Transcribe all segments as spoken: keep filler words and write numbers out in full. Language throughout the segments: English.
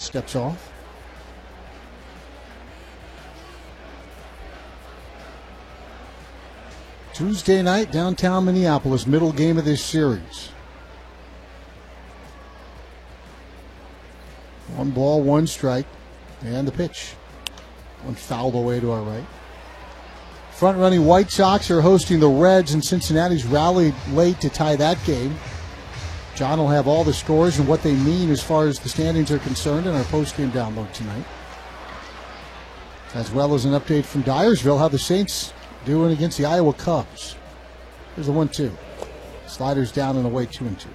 steps off. Tuesday night, downtown Minneapolis, middle game of this series. One ball, one strike, and the pitch. One fouled away to our right. Front-running White Sox are hosting the Reds, and Cincinnati's rallied late to tie that game. John will have all the scores and what they mean as far as the standings are concerned in our post-game download tonight. As well as an update from Dyersville, how the Saints doing against the Iowa Cubs. Here's the one two. Sliders down and away, two and two.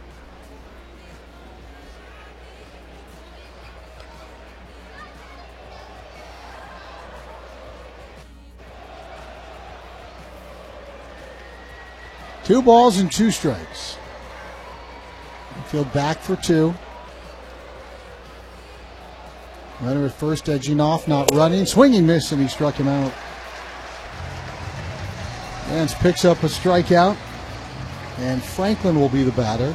Two balls and two strikes. Field back for two. Runner at first edging off, not running. Swinging miss, and he struck him out. Nance picks up a strikeout, and Franklin will be the batter.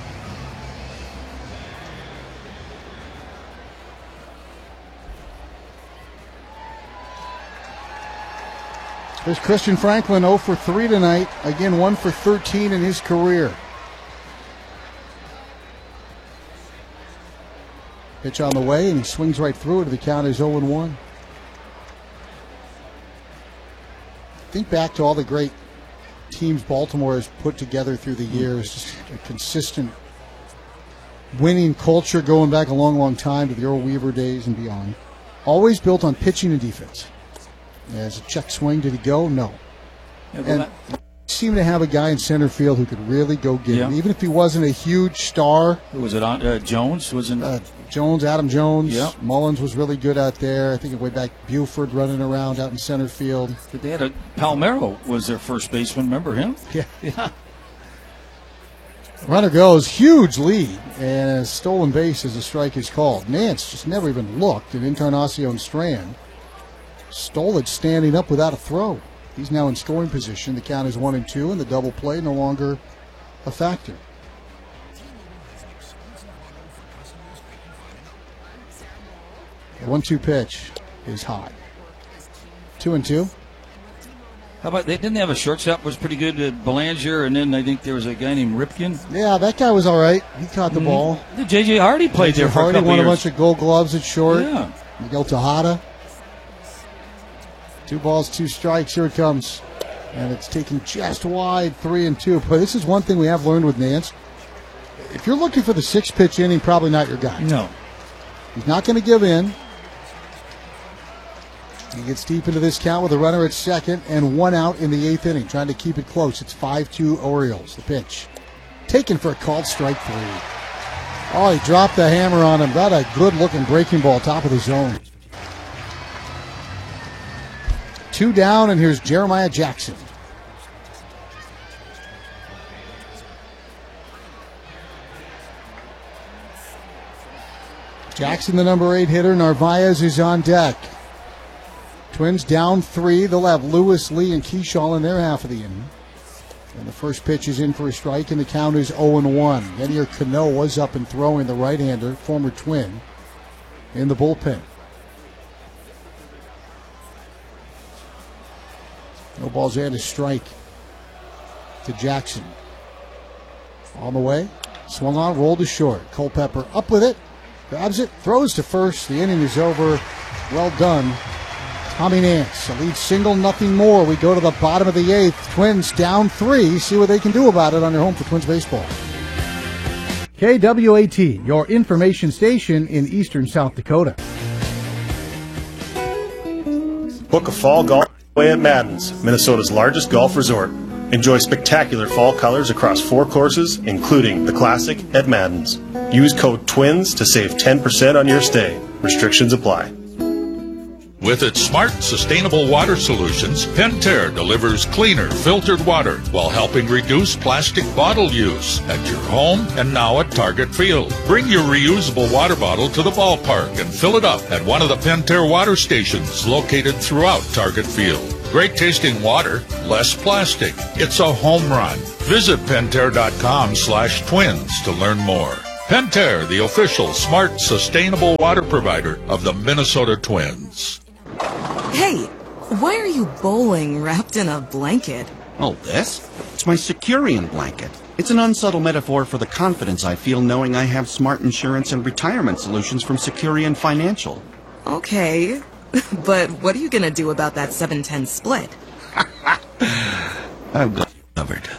There's Christian Franklin, oh for three tonight. Again, one for thirteen in his career. Pitch on the way, and he swings right through it. The count is oh and one. Think back to all the great teams Baltimore has put together through the years. Just a consistent winning culture going back a long, long time to the Earl Weaver days and beyond. Always built on pitching and defense. As a check swing, did he go? No. Yeah, and that- seemed to have a guy in center field who could really go get Yeah. him. Even if he wasn't a huge star. Who was it? On uh, Jones was in. Uh, Jones, Adam Jones. Yeah. Mullins was really good out there. I think way back Buford running around out in center field. They had a Palmero was their first baseman. Remember him? Yeah. Yeah. Runner goes, huge lead, and a stolen base as a strike is called. Nance just never even looked, and Encarnacion Strand stole it standing up without a throw. He's now in scoring position. The count is one and two, and the double play no longer a factor. The one two pitch is high. Two and two. How about they didn't have a shortstop was pretty good at Belanger, and then I think there was a guy named Ripken. Yeah, that guy was all right. He caught the Mm-hmm. ball. The J J Hardy played J J there for Hardy a couple won years. a bunch of Gold Gloves at short. Yeah. Miguel Tejada. Two balls, two strikes. Here it comes. And it's taken just wide, three and two. But this is one thing we have learned with Nance. If you're looking for the six-pitch inning, probably not your guy. No. He's not going to give in. He gets deep into this count with a runner at second and one out in the eighth inning, trying to keep it close. It's five two Orioles. The pitch. Taken for a called strike three. Oh, he dropped the hammer on him. Got a good-looking breaking ball, top of the zone. Two down, and here's Jeremiah Jackson. Jackson, the number eight hitter. Narvaez is on deck. Twins down three. They'll have Lewis, Lee, and Keyshaw in their half of the inning. And the first pitch is in for a strike, and the count is oh and one. Yenier Cano was up and throwing, the right-hander, former Twin, in the bullpen. No balls and a strike to Jackson. On the way. Swung on, rolled to short. Culpepper up with it. Grabs it, throws to first. The inning is over. Well done, Tommy Nance. A lead single, nothing more. We go to the bottom of the eighth. Twins down three. See what they can do about it on their home for Twins baseball. K W A T, your information station in eastern South Dakota. Book a fall golf away at Madden's, Minnesota's largest golf resort. Enjoy spectacular fall colors across four courses, including the Classic at Madden's. Use code TWINS to save ten percent on your stay. Restrictions apply. With its smart, sustainable water solutions, Pentair delivers cleaner, filtered water while helping reduce plastic bottle use at your home and now at Target Field. Bring your reusable water bottle to the ballpark and fill it up at one of the Pentair water stations located throughout Target Field. Great tasting water, less plastic. It's a home run. Visit Pentair dot com slash twins to learn more. Pentair, the official smart, sustainable water provider of the Minnesota Twins. Hey, why are you bowling wrapped in a blanket? Oh, this? It's my Securian blanket. It's an unsubtle metaphor for the confidence I feel knowing I have smart insurance and retirement solutions from Securian Financial. Okay, but what are you gonna do about that seven ten split? I've got it covered.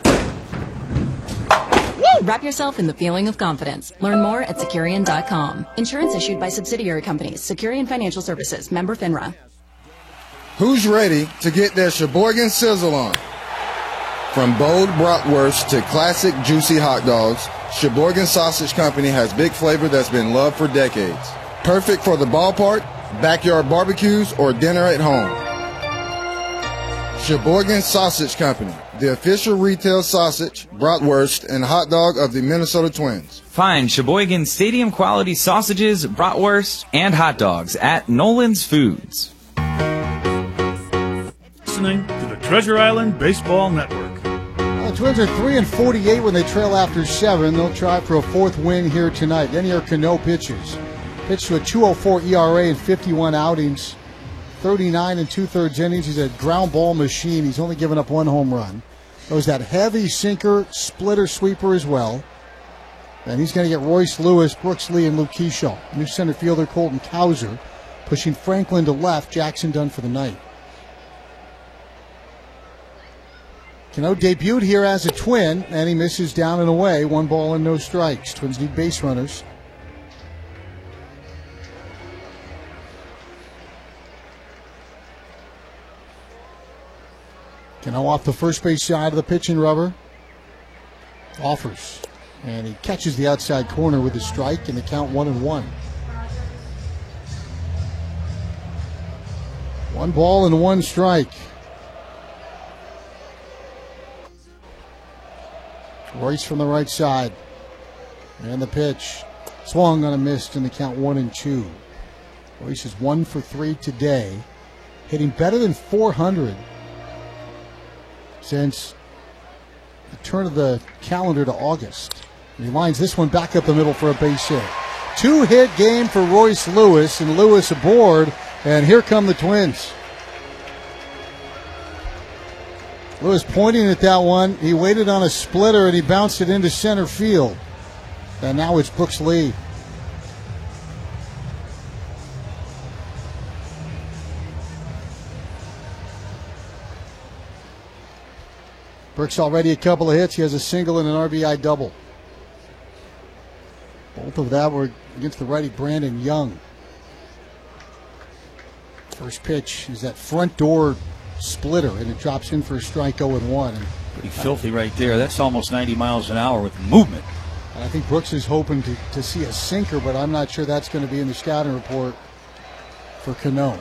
Wrap yourself in the feeling of confidence. Learn more at Securian dot com. Insurance issued by subsidiary companies. Securian Financial Services. Member FINRA. Who's ready to get their Sheboygan sizzle on? From bold bratwurst to classic juicy hot dogs, Sheboygan Sausage Company has big flavor that's been loved for decades. Perfect for the ballpark, backyard barbecues, or dinner at home. Sheboygan Sausage Company, the official retail sausage, bratwurst, and hot dog of the Minnesota Twins. Find Sheboygan Stadium quality sausages, bratwurst, and hot dogs at Nolan's Foods. Listening to the Treasure Island Baseball Network. Well, the Twins are three and forty-eight when they trail after seven. They'll try for a fourth win here tonight. Yennier Cano pitches. Pitched to a two oh four E R A in fifty-one outings. thirty-nine and two-thirds innings. He's a ground ball machine. He's only given up one home run. Throws that heavy sinker, splitter sweeper as well. And he's going to get Royce Lewis, Brooks Lee, and Luke Keyshaw. New center fielder Colton Cowser pushing Franklin to left. Jackson done for the night. Cano debuted here as a Twin, and he misses down and away. One ball and no strikes. Twins need base runners. Cano off the first base side of the pitching rubber. Offers. And he catches the outside corner with a strike, and the count one and one. One ball and one strike. Royce from the right side. And the pitch. Swung on a missed, and the count one and two. Royce is one for three today. Hitting better than four hundred. Since the turn of the calendar to August. And he lines this one back up the middle for a base hit. Two-hit game for Royce Lewis, and Lewis aboard, and here come the Twins. Lewis pointing at that one. He waited on a splitter, and he bounced it into center field. And now it's Brooks Lee. Brooks already a couple of hits. He has a single and an R B I double. Both of that were against the righty Brandon Young. First pitch is that front door splitter, and it drops in for a strike oh and one. Pretty filthy right there. That's almost ninety miles an hour with movement. And I think Brooks is hoping to, to see a sinker, but I'm not sure that's going to be in the scouting report for Cano.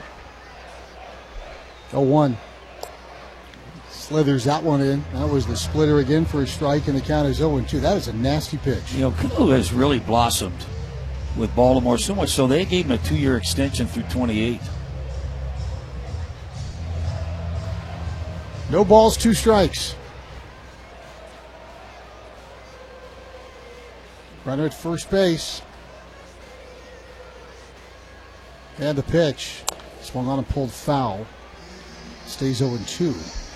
oh one. Slithers that one in. That was the splitter again for a strike, and the count is oh and two. That is a nasty pitch. You know, Cano has really blossomed with Baltimore, so much so they gave him a two-year extension through twenty-eight. No balls, two strikes. Runner at first base. And the pitch. Swung on and pulled foul. Stays oh and two.